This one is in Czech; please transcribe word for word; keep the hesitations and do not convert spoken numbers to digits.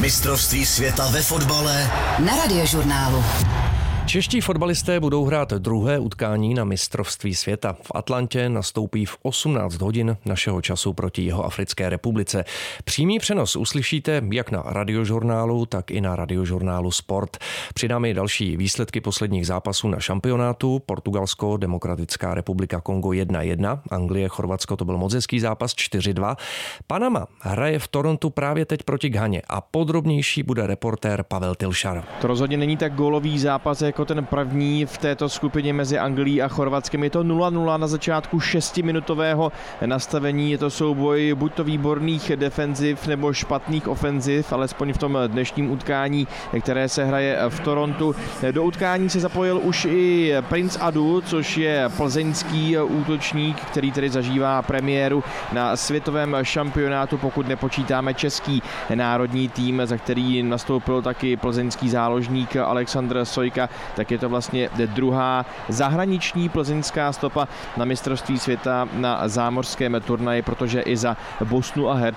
Mistrovství světa ve fotbale na Radiožurnálu. Čeští fotbalisté budou hrát druhé utkání na mistrovství světa. V Atlantě nastoupí v osmnáct hodin našeho času proti Jihoafrické republice. Přímý přenos uslyšíte jak na Radiožurnálu, tak i na Radiožurnálu Sport. Přidáme i další výsledky posledních zápasů na šampionátu. Portugalsko, Demokratická republika Kongo jedna jedna, Anglie, Chorvatsko, to byl moc hezký zápas čtyři dva. Panama hraje v Torontu právě teď proti Ghaně a podrobnější bude reportér Pavel Tilšar. To rozhodně není tak gólový zápas jako ten první v této skupině mezi Anglií a Chorvatskem. Je to nula nula na začátku šestiminutového nastavení. Je to souboj buď to výborných defenziv nebo špatných ofenziv, alespoň v tom dnešním utkání, které se hraje v Torontu. Do utkání se zapojil už i Prince Adu, což je plzeňský útočník, který tedy zažívá premiéru na světovém šampionátu, pokud nepočítáme český národní tým, za který nastoupil taky plzeňský záložník Alexandr Sojka. Tak je to vlastně druhá zahraniční plzeňská stopa na mistrovství světa na zámořském turnaji, protože i za Bosnu a Herc